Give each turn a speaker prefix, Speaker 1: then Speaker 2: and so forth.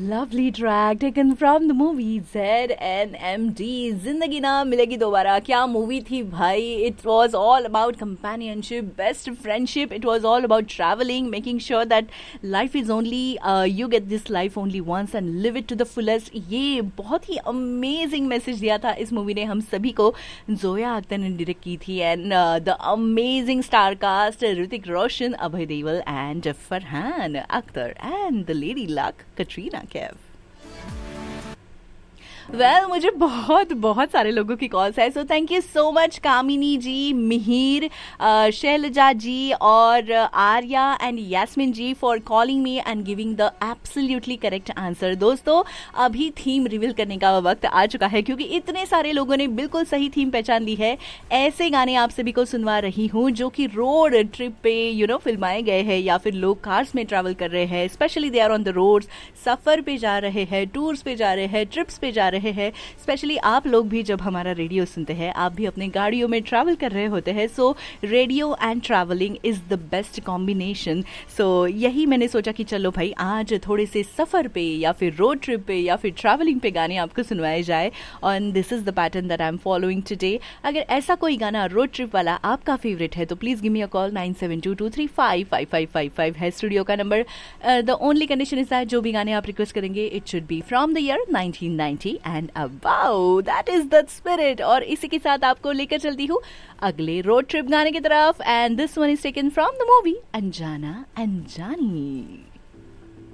Speaker 1: lovely track taken from the movie ZNMD. जिंदगी ना मिलेगी दोबारा. क्या मूवी थी भाई. It was all about companionship, best friendship. It was all about traveling, making sure that life is only you get this life only once and live it to the fullest. ये बहुत ही amazing message दिया था इस movie ने हम सभी को. जोया अख्तर ने डायरेक्ट की थी and the amazing star cast Hrithik Roshan, Abhay Deol and Farhan Akhtar and the lady luck Katrina Kaif. मुझे बहुत सारे लोगों की कॉल्स है. So thank you so much कामिनी जी, मिहिर, शैलजा जी और Arya and Yasmin ji for calling me and giving the absolutely correct answer. दोस्तों अभी थीम रिवील करने का वक्त आ चुका है क्योंकि इतने सारे लोगों ने बिल्कुल सही थीम पहचान ली है. ऐसे गाने आप सभी को सुनवा रही हूँ जो कि रोड ट्रिप पे फिल्माए गए हैं या फिर लोग कार्स में ट्रैवल कर रहे हैं. Specially they are on the roads, सफर पे जा रहे हैं, टूर्स पे जा रहे हैं, ट्रिप्स पे जा रहे हैं. स्पेशली आप लोग भी जब हमारा रेडियो सुनते हैं, आप भी अपने गाड़ियों में ट्रैवल कर रहे होते हैं. सो radio and travelling is the best combination. सो यही मैंने सोचा कि चलो भाई आज थोड़े से सफर पे या फिर रोड ट्रिप पे या फिर ट्रैवलिंग पे गाने आपको सुनवाए जाए. And this is the pattern that I am following today. अगर ऐसा कोई गाना रोड ट्रिप वाला आपका फेवरेट है तो please give me a call. 9722355555 है स्टूडियो का number. The only condition is that जो भी गाने आप रिक्वेस्ट करेंगे it should be from the year 1990 and about. That is the spirit. और इसी के साथ आपको लेकर चलती हूँ अगले रोड ट्रिप गाने की तरफ. And this one is taken from the movie अनजाना अनजानी.